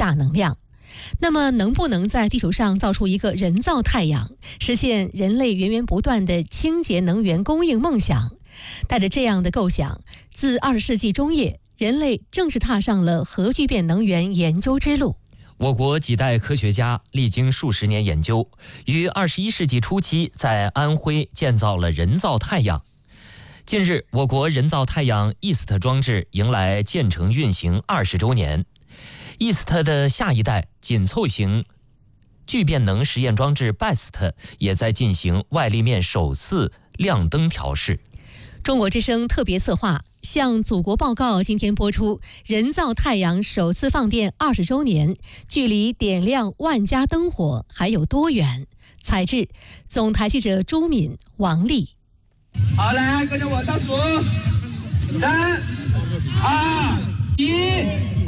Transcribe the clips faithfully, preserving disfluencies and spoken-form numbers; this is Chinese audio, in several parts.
大能量。那么能不能在地球上造出一个人造太阳，实现人类源源不断的清洁能源供应梦想？带着这样的构想，自二十世纪中叶，人类正式踏上了核聚变能源研究之路。 我国几代科学家历经数十年研究，于二十一世纪初期在安徽建造了人造太阳。近日，我国人造太阳 E S T 装置迎来建成运行二十周年。E S T 的下一代紧凑型聚变能实验装置 B E S T 也在进行外立面首次亮灯调试。 中国之声特别策划向祖国报告今天播出，人造太阳首次放电二十周年，距离点亮万家灯火还有多远？采制总台记者朱敏、王丽。 好，来跟着我倒数，三、二、一。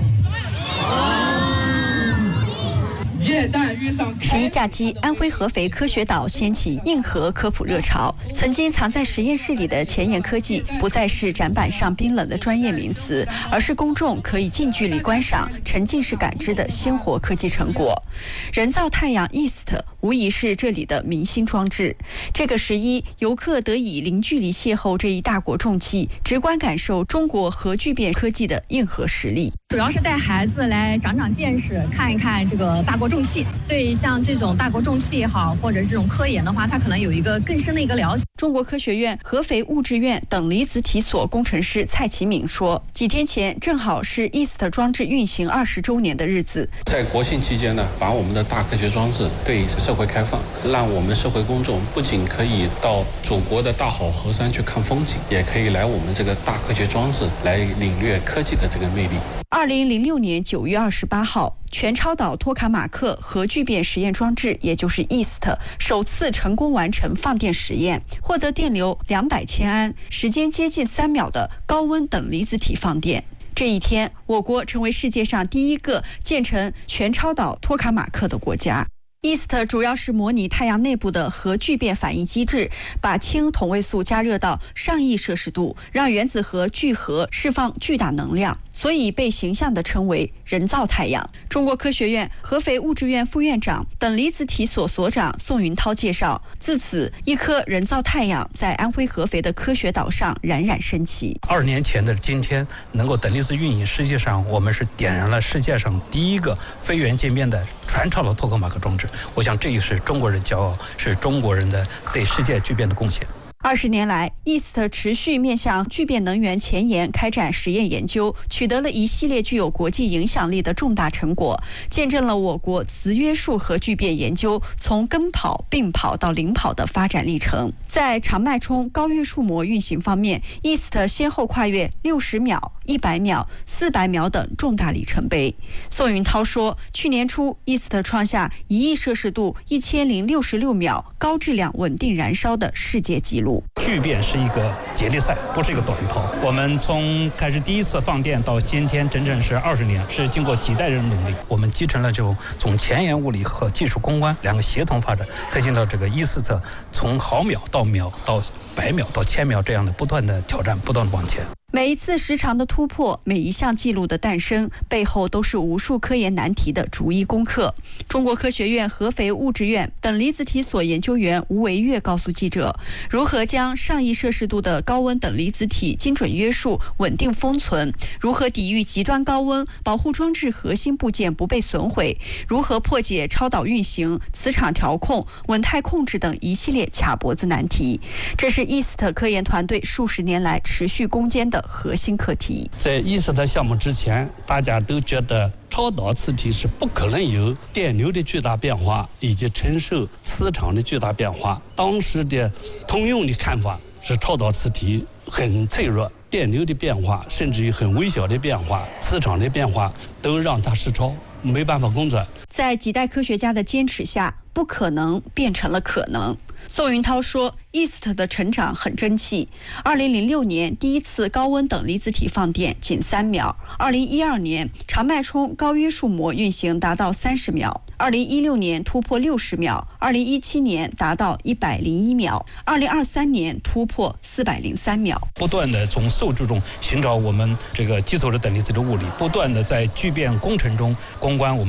液氮遇上十一假期，安徽合肥科学岛掀起硬核科普热潮。曾经藏在实验室里的前沿科技，不再是展板上冰冷的专业名词，而是公众可以近距离观赏、沉浸式感知的鲜活科技成果。人造太阳 E S T 无疑是这里的明星装置。这个十一，游客得以零距离邂逅这一大国重器，直观感受中国核聚变科技的硬核实力。 主要是带孩子来长长见识，看一看这个大国重器。对像这种大国重器也好，或者这种科研的话，它可能有一个更深的一个了解。 中国科学院合肥物质院等离子体所工程师蔡启敏说，几天前正好是 E S T 装置运行二十周年的日子。 在国庆期间呢，把我们的大科学装置对社会开放，让我们社会公众不仅可以到祖国的大好河山去看风景，也可以来我们这个大科学装置来领略科技的这个魅力。 二零零六年九月二十八号，全超导托卡马克核聚变实验装置，也就是 E S T 首次成功完成放电实验，获得电流两百千安、时间接近三秒的高温等离子体放电。这一天，我国成为世界上第一个建成全超导托卡马克的国家。E S T 主要是模拟太阳内部的核聚变反应机制，把氢同位素加热到上亿摄氏度，让原子核聚合释放巨大能量，所以被形象地称为人造太阳。中国科学院合肥物质院副院长、等离子体所所长宋云涛介绍，自此一颗人造太阳在安徽合肥的科学岛上冉冉升起。 二年前的今天，能够等离子运行，实际上我们是点燃了世界上第一个非源渐变的全超导托克马克装置。我想这也是中国人骄傲，是中国人的对世界巨变的贡献。 二十年来 ，E S T 持续面向聚变能源前沿开展实验研究，取得了一系列具有国际影响力的重大成果，见证了我国磁约束核聚变研究从跟跑、并跑到领跑的发展历程。在长脉冲高约束膜运行方面 ，E S T 先后跨越六十秒、一百秒、四百秒等重大里程碑。宋云涛说，去年初 E S T 创下一亿摄氏度一千零六十六秒高质量稳定燃烧的世界纪录。 聚变是一个接力赛，不是一个短跑。我们从开始第一次放电到今天整整是二十年，是经过几代人努力，我们集成了就从前沿物理和技术攻关两个协同发展，推进到这个E S T从毫秒到秒到百秒到千秒这样的不断的挑战，不断的往前。 每一次时长的突破，每一项记录的诞生，背后都是无数科研难题的逐一攻克。中国科学院合肥物质院等离子体所研究员吴维月告诉记者，如何将上亿摄氏度的高温等离子体精准约束、稳定封存，如何抵御极端高温，保护装置核心部件不被损毁，如何破解超导运行、磁场调控、稳态控制等一系列卡脖子难题。这是 E S T 科研团队数十年来持续攻坚的核心课题。 在E S T项目之前，大家都觉得超导磁体是不可能有电流的巨大变化以及承受磁场的巨大变化。当时的通用的看法是超导磁体很脆弱，电流的变化甚至于很微小的变化，磁场的变化都让它失超，没办法工作。 在几代科学家的坚持下，不可能变成了可能。宋云涛说 E S T 的成长很争气，二零零六年第一次高温等离子体放电仅三秒，二零一二年长脉冲高约束膜运行达到三十秒，二零一六年突破六十秒，二零一七年达到一百零一秒，二零二三年突破四百零三秒。 不断的从受制中寻找我们这个基础的等离子的物理，不断的在聚变工程中攻关我们